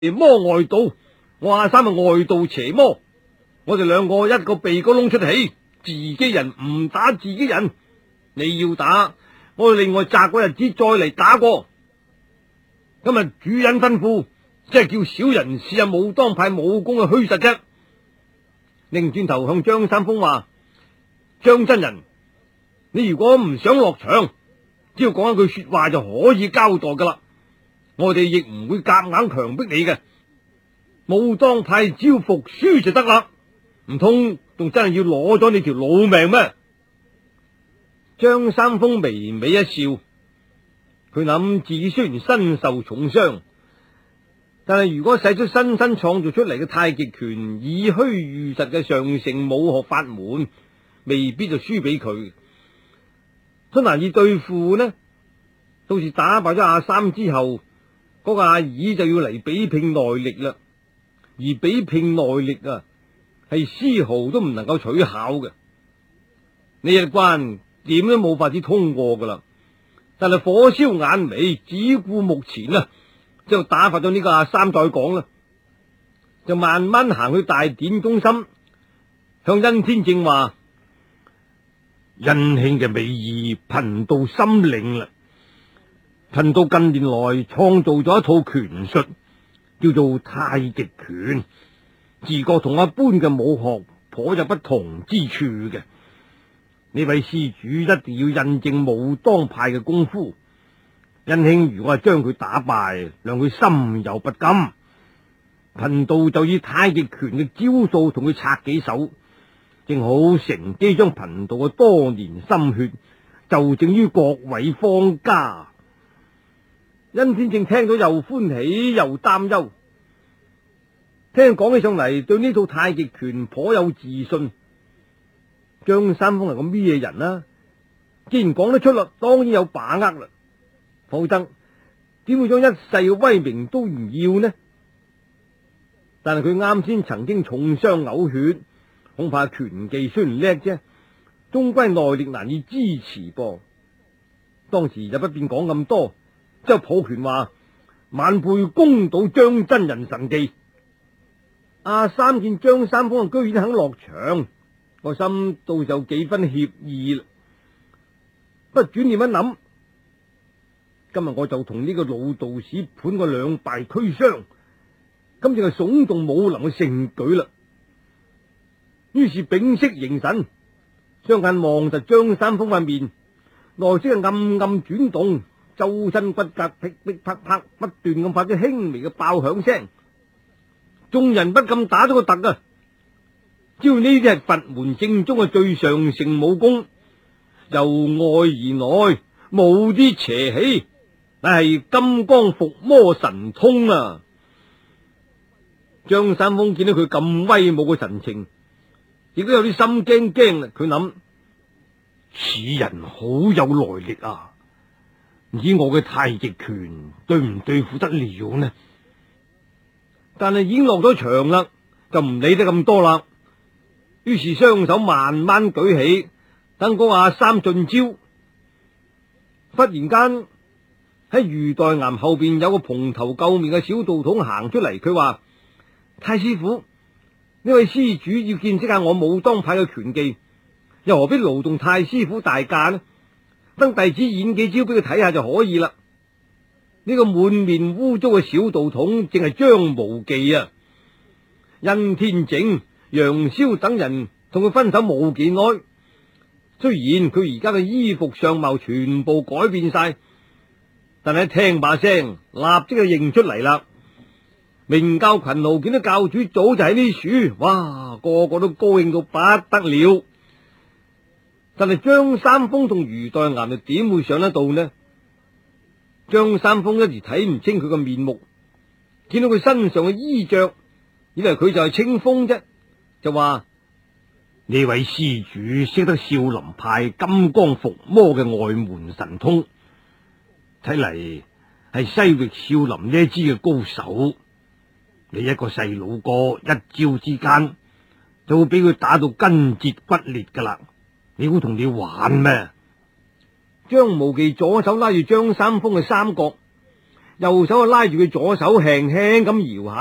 魔外道，我阿三係外道邪魔，我哋兩個一個鼻哥窿出氣，自己人唔打自己人。你要打，我另外擇個日子再嚟打過。今日主人吩咐，即係叫小人試下武當派武功嘅虛實啫。擰轉頭向張三豐話：張真人，你如果唔想落場，只要講一句說話就可以交代噶啦。我哋亦唔會夾硬強迫你嘅。武當派只要服輸就得啦，唔通仲真係要攞咗你條老命咩？張三豐微微一笑，佢諗自己雖然身受重傷，但係如果使出新創造出嚟嘅太極拳以虛御實嘅上乘武學法門，未必就輸俾佢。都難以對付呢？到時打敗咗阿三之後，嗰個阿二就要嚟比拼內力啦。而比拼內力啊，係絲毫都唔能夠取巧嘅。呢一關點都冇法子通過噶啦。但係火燒眼眉，只顧目前啊，就打發咗呢個阿三再講啦。就慢慢行去大殿中心，向殷天正話：殷兄嘅美意，貧道心領啦。貧道近年來創造咗一套拳術，叫做太極拳，自覺同一般嘅武學頗有不同之處嘅。呢位施主一定要印證武當派嘅功夫。殷兄如果係將佢打敗，讓佢心有不甘，貧道就以太極拳嘅招數同佢拆幾手，正好乘機將貧道嘅多年心血就正於各位方家。殷天正聽到又歡喜又擔憂，聽講起上嚟對呢套太極拳頗有自信。張三豐係個咩人啊？既然講得出啦，當然有把握啦，否則點會將一世嘅威名都唔要呢？但係佢啱先曾經重傷嘔血，恐怕拳技雖然叻啫，終歸內力難以支持噃。當時就不便講咁多，之後抱拳話：晚輩恭睹張真人神技。阿三見張三豐居然肯落場，個心到就幾分歉意啦。不轉念一諗，今日我就同呢個老道士判個兩敗俱傷，今正係聳動武林嘅盛舉啦。於是屏息凝神，雙眼望實張三豐塊面，內息係暗暗轉動，周身骨骼噼噼啪啪不斷咁發出輕微嘅爆響聲。眾人不禁打咗個突啊！只要呢啲係佛門正宗嘅最上乘武功，由外而內冇啲邪氣，乃係金剛伏魔神通啊！張三豐見到佢咁威武嘅神情，亦都有啲心驚驚啦。佢諗：此人好有來歷啊！以我嘅太極拳對唔對付得了呢？但係已經落咗場啦，就唔理得咁多啦。於是雙手慢慢舉起，等嗰阿三進招。忽然間喺余代岩後邊有個蓬頭垢面嘅小道童行出嚟，佢話：太師傅，呢位施主要見識下我武當派嘅拳技，又何必勞動太師傅大駕呢？等弟子演幾招俾佢睇下就可以啦。呢個滿面污糟嘅小道童正係張無忌啊！殷天整、楊逍等人同佢分手冇幾耐，雖然佢而家嘅衣服相貌全部改變晒，但係一聽把聲，立即就認出嚟啦。明教群豪見到教主早就喺呢處，哇，個個都高興到不得了。但係張三豐同余代岩又點會想得到呢？張三豐一時睇唔清佢個面目，見到佢身上嘅衣着，以為佢就係清風啫，就話：呢位施主識得少林派金剛伏魔嘅外門神通，睇嚟係西域少林呢一支嘅高手。你一個細佬哥，一招之間就會俾佢打到筋節骨裂噶啦！你估同你玩咩？張無忌左手拉住張三豐嘅三角， 右手就拉住佢左手，輕輕咁搖下。